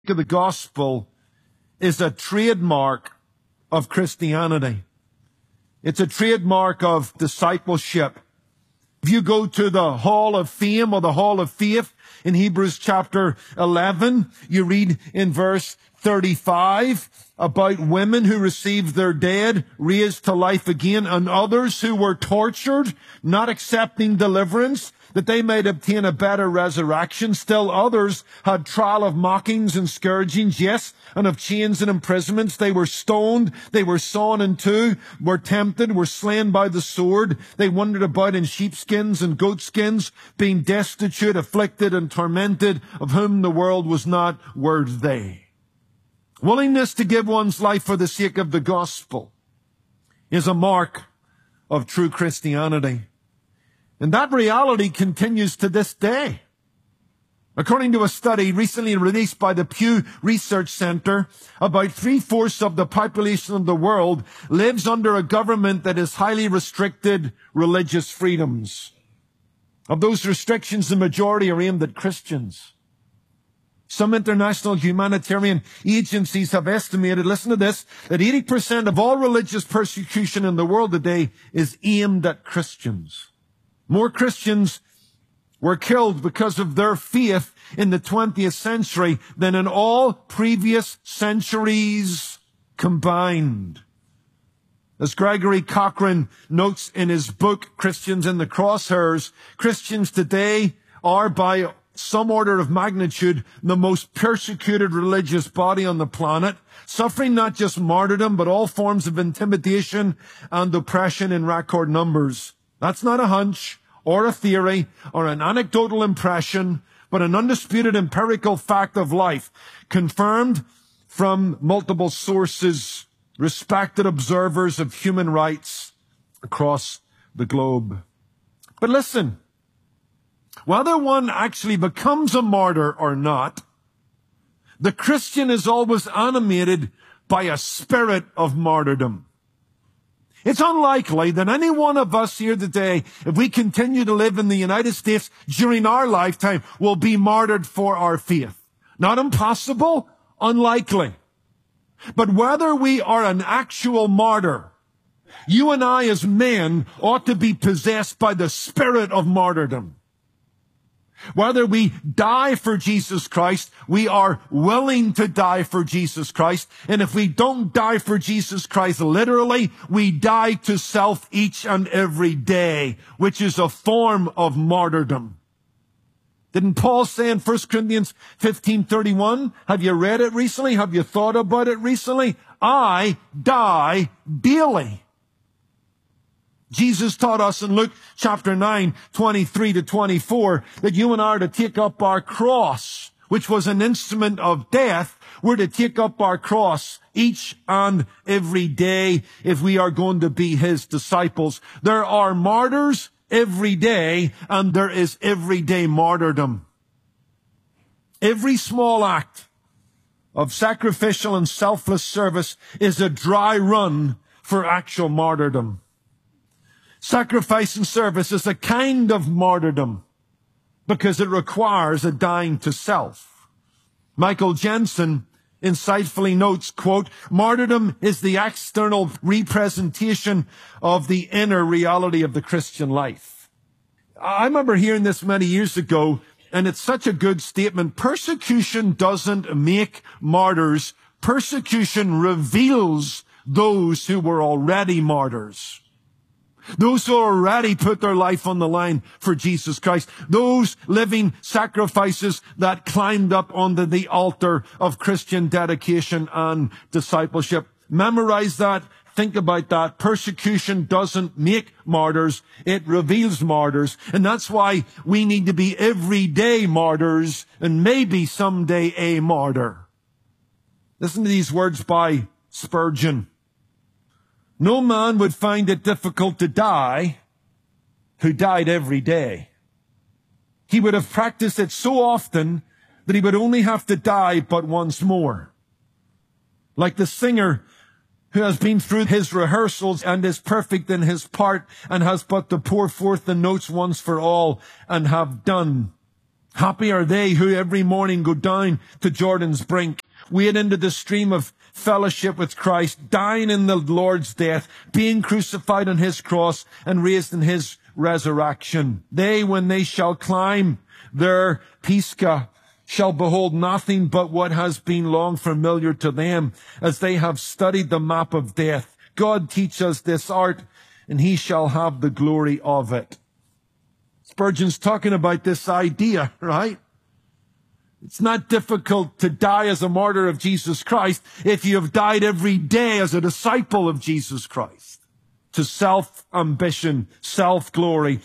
of the gospel is a trademark of Christianity. It's a trademark of discipleship. If you go to the Hall of Fame or the Hall of Faith in Hebrews chapter 11, you read in verse 35 about women who received their dead raised to life again, and others who were tortured, not accepting deliverance, that they might obtain a better resurrection. Still others had trial of mockings and scourgings, yes, and of chains and imprisonments. They were stoned, they were sawn in two, were tempted, were slain by the sword. They wandered about in sheepskins and goatskins, being destitute, afflicted, and tormented, of whom the world was not worthy. Willingness to give one's life for the sake of the gospel is a mark of true Christianity. And that reality continues to this day. According to a study recently released by the Pew Research Center, about 3/4 of the population of the world lives under a government that has highly restricted religious freedoms. Of those restrictions, the majority are aimed at Christians. Some international humanitarian agencies have estimated, listen to this, that 80% of all religious persecution in the world today is aimed at Christians. More Christians were killed because of their faith in the 20th century than in all previous centuries combined. As Gregory Cochrane notes in his book, Christians in the Crosshairs, Christians today are, by some order of magnitude, the most persecuted religious body on the planet, suffering not just martyrdom, but all forms of intimidation and oppression in record numbers. That's not a hunch or a theory or an anecdotal impression, but an undisputed empirical fact of life, confirmed from multiple sources, respected observers of human rights across the globe. But listen, whether one actually becomes a martyr or not, the Christian is always animated by a spirit of martyrdom. It's unlikely that any one of us here today, if we continue to live in the United States during our lifetime, will be martyred for our faith. Not impossible, unlikely. But whether we are an actual martyr, you and I as men ought to be possessed by the spirit of martyrdom. Whether we die for Jesus Christ, we are willing to die for Jesus Christ. And if we don't die for Jesus Christ literally, we die to self each and every day, which is a form of martyrdom. Didn't Paul say in 1 Corinthians 15:31, have you read it recently? Have you thought about it recently? I die daily. Jesus taught us in Luke chapter 9, 23 to 24, that you and I are to take up our cross, which was an instrument of death. We're to take up our cross each and every day if we are going to be his disciples. There are martyrs every day, and there is everyday martyrdom. Every small act of sacrificial and selfless service is a dry run for actual martyrdom. Sacrifice and service is a kind of martyrdom because it requires a dying to self. Michael Jensen insightfully notes, quote, martyrdom is the external representation of the inner reality of the Christian life. I remember hearing this many years ago, and it's such a good statement. Persecution doesn't make martyrs. Persecution reveals those who were already martyrs. Those who already put their life on the line for Jesus Christ. Those living sacrifices that climbed up onto the altar of Christian dedication and discipleship. Memorize that. Think about that. Persecution doesn't make martyrs. It reveals martyrs. And that's why we need to be everyday martyrs and maybe someday a martyr. Listen to these words by Spurgeon. No man would find it difficult to die who died every day. He would have practiced it so often that he would only have to die but once more. Like the singer who has been through his rehearsals and is perfect in his part and has but to pour forth the notes once for all and have done. Happy are they who every morning go down to Jordan's brink, wade into the stream of fellowship with Christ, dying in the Lord's death, being crucified on his cross and raised in his resurrection. They, when they shall climb their Pisgah, shall behold nothing but what has been long familiar to them, as they have studied the map of death. God teach us this art, and he shall have the glory of it. Spurgeon's talking about this idea, right? It's not difficult to die as a martyr of Jesus Christ if you have died every day as a disciple of Jesus Christ. To self-ambition, self-glory,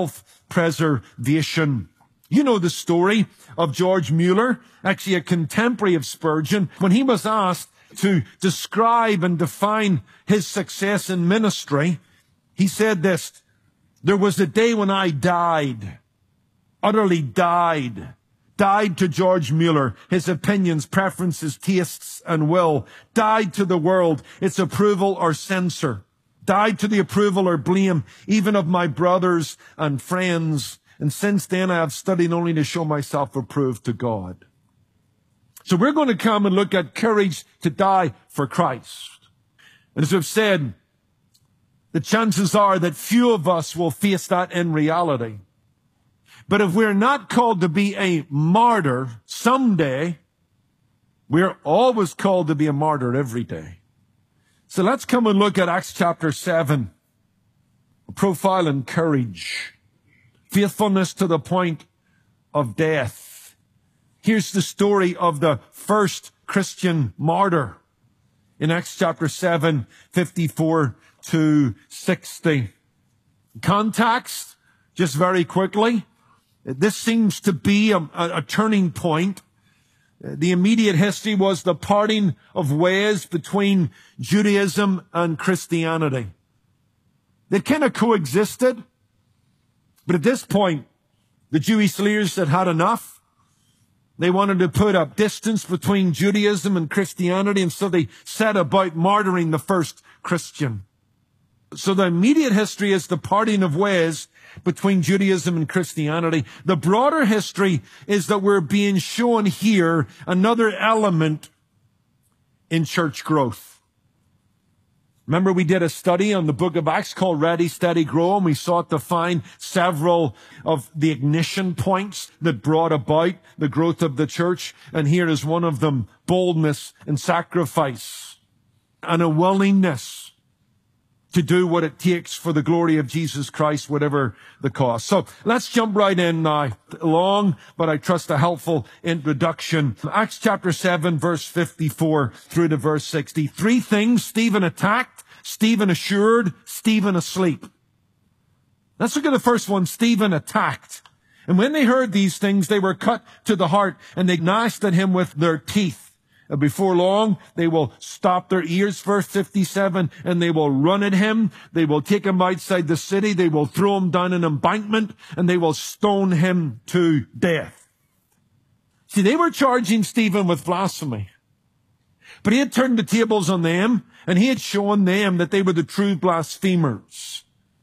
self-preservation. You know the story of George Mueller, actually a contemporary of Spurgeon, when he was asked to describe and define his success in ministry. He said this: there was a day when I died, utterly died to George Mueller, his opinions, preferences, tastes, and will, died to the world, its approval or censor, died to the approval or blame, even of my brothers and friends. And since then I have studied only to show myself approved to God. So we're going to come and look at courage to die for Christ. And as I've said, the chances are that few of us will face that in reality. But if we're not called to be a martyr someday, we're always called to be a martyr every day. So let's come and look at Acts chapter 7. A profile in courage. Faithfulness to the point of death. Here's the story of the first Christian martyr in Acts chapter 7, 54 to 60. Context, just very quickly. This seems to be a turning point. The immediate history was the parting of ways between Judaism and Christianity. They kind of coexisted, but at this point, the Jewish leaders had had enough. They wanted to put a distance between Judaism and Christianity, and so they set about martyring the first Christian. So the immediate history is the parting of ways between Judaism and Christianity. The broader history is that we're being shown here another element in church growth. Remember, we did a study on the book of Acts called Ready, Steady, Grow, and we sought to find several of the ignition points that brought about the growth of the church. And here is one of them: boldness and sacrifice and a willingness to do what it takes for the glory of Jesus Christ, whatever the cost. So let's jump right in now. Long, but I trust a helpful introduction. Acts chapter 7, verse 54 through to verse 60. Three things: Stephen attacked, Stephen assured, Stephen asleep. Let's look at the first one. Stephen attacked. And when they heard these things, they were cut to the heart, and they gnashed at him with their teeth. And before long, they will stop their ears, verse 57, and they will run at him. They will take him outside the city. They will throw him down an embankment, and they will stone him to death. See, they were charging Stephen with blasphemy. But he had turned the tables on them, and he had shown them that they were the true blasphemers.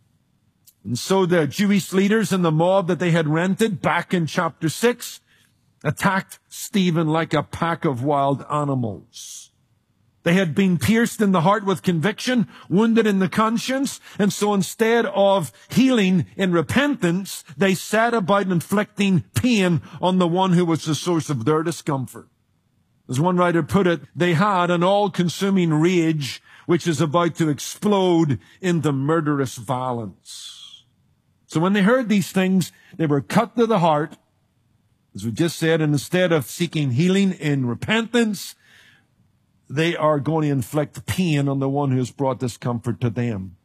And so the Jewish leaders and the mob that they had rented back in chapter 6 attacked Stephen like a pack of wild animals. They had been pierced in the heart with conviction, wounded in the conscience, and so instead of healing in repentance, they set about inflicting pain on the one who was the source of their discomfort. As one writer put it, they had an all-consuming rage which is about to explode into murderous violence. So when they heard these things, they were cut to the heart, as we just said, and instead of seeking healing in repentance, they are going to inflict pain on the one who has brought discomfort to them.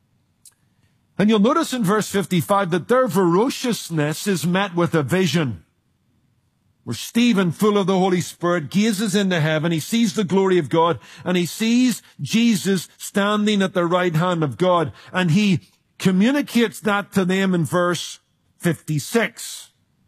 And you'll notice in verse 55 that their ferociousness is met with a vision, where Stephen, full of the Holy Spirit, gazes into heaven. He sees the glory of God, and he sees Jesus standing at the right hand of God, and he communicates that to them in verse 56.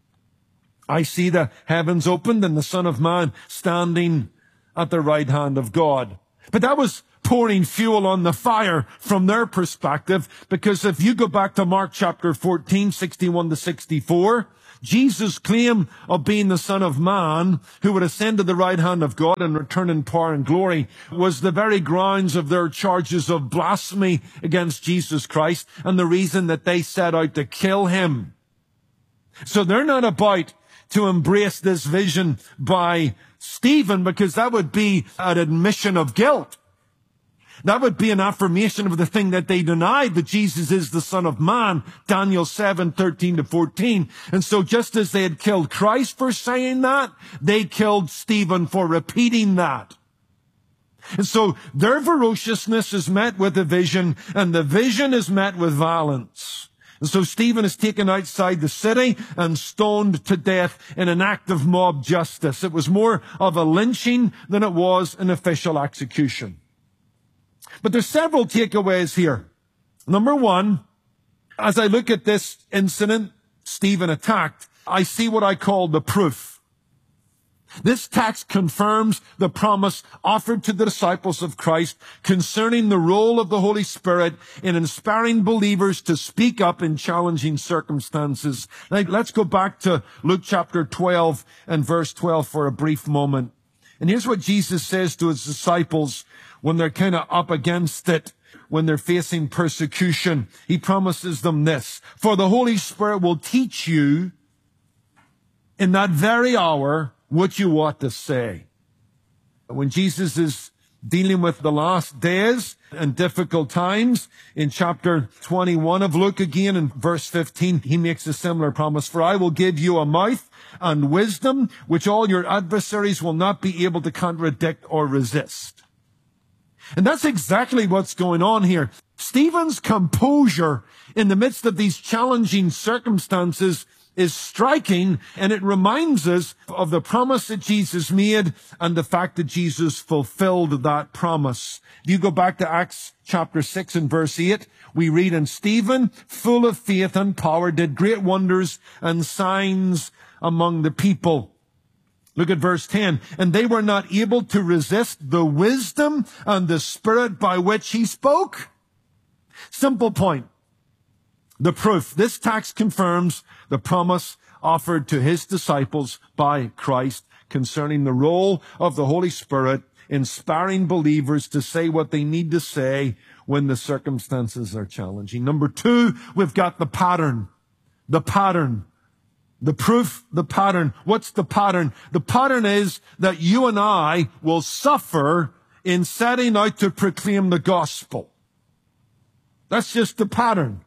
I see the heavens opened and the Son of Man standing at the right hand of God. But that was pouring fuel on the fire from their perspective, because if you go back to Mark chapter 14, 61 to 64, Jesus' claim of being the Son of Man, who would ascend to the right hand of God and return in power and glory, was the very grounds of their charges of blasphemy against Jesus Christ, and the reason that they set out to kill him. So they're not about to embrace this vision by Stephen, because that would be an admission of guilt. That would be an affirmation of the thing that they denied, that Jesus is the Son of Man, Daniel 7:13-14. And so just as they had killed Christ for saying that, they killed Stephen for repeating that. And so their ferociousness is met with a vision, and the vision is met with violence. And so Stephen is taken outside the city and stoned to death in an act of mob justice. It was more of a lynching than it was an official execution. But there's several takeaways here. Number one, as I look at this incident, Stephen attacked, I see what I call the proof. This text confirms the promise offered to the disciples of Christ concerning the role of the Holy Spirit in inspiring believers to speak up in challenging circumstances. Now, let's go back to Luke chapter 12 and verse 12 for a brief moment. And here's what Jesus says to his disciples when they're kind of up against it, when they're facing persecution. He promises them this: for the Holy Spirit will teach you in that very hour what you ought to say. When Jesus is dealing with the last days and difficult times, in chapter 21 of Luke again, in verse 15, he makes a similar promise: for I will give you a mouth and wisdom which all your adversaries will not be able to contradict or resist. And that's exactly what's going on here. Stephen's composure in the midst of these challenging circumstances is striking, and it reminds us of the promise that Jesus made and the fact that Jesus fulfilled that promise. If you go back to Acts chapter 6 and verse 8, we read, and Stephen, full of faith and power, did great wonders and signs among the people. Look at verse 10. And they were not able to resist the wisdom and the spirit by which he spoke. Simple point. The proof. This text confirms the promise offered to his disciples by Christ concerning the role of the Holy Spirit inspiring believers to say what they need to say when the circumstances are challenging. Number two, we've got the pattern. The pattern. The proof, the pattern. What's the pattern? The pattern is that you and I will suffer in setting out to proclaim the gospel. That's just the pattern.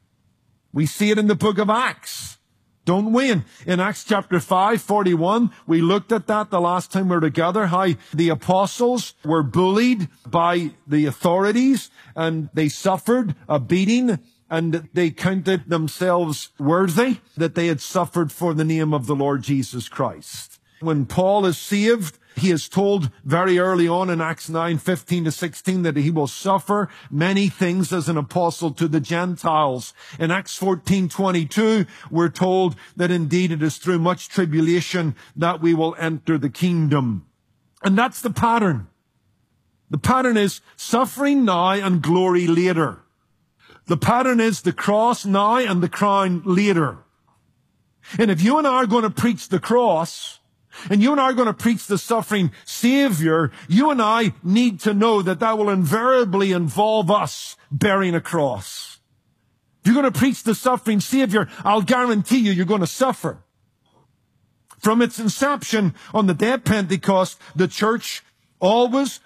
We see it in the book of Acts, don't we? In Acts chapter 5:41, we looked at that the last time we were together, how the apostles were bullied by the authorities and they suffered a beating, and they counted themselves worthy that they had suffered for the name of the Lord Jesus Christ. When Paul is saved, he is told very early on in Acts 9:15-16 that he will suffer many things as an apostle to the Gentiles. In Acts 14:22, we're told that indeed it is through much tribulation that we will enter the kingdom. And that's the pattern. The pattern is suffering now and glory later. The pattern is the cross now and the crown later. And if you and I are going to preach the cross, and you and I are going to preach the suffering Savior, you and I need to know that that will invariably involve us bearing a cross. If you're going to preach the suffering Savior, I'll guarantee you, you're going to suffer. From its inception on the day of Pentecost, the church always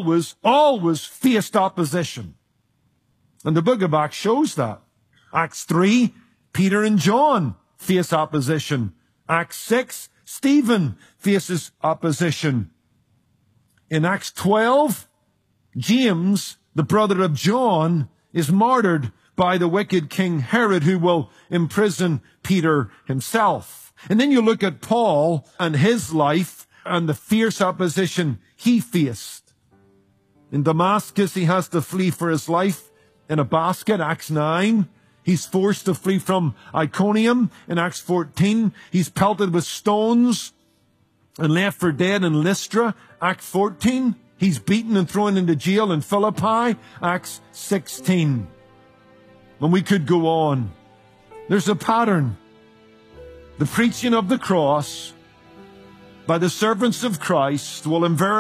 faced opposition. And the book of Acts shows that. Acts 3, Peter and John face opposition. Acts 6, Stephen faces opposition. In Acts 12, James, the brother of John, is martyred by the wicked King Herod, who will imprison Peter himself. And then you look at Paul and his life and the fierce opposition he faced. In Damascus, he has to flee for his life in a basket, Acts 9. He's forced to flee from Iconium in Acts 14. He's pelted with stones and left for dead in Lystra, Acts 14. He's beaten and thrown into jail in Philippi, Acts 16. And we could go on. There's a pattern. The preaching of the cross by the servants of Christ will invariably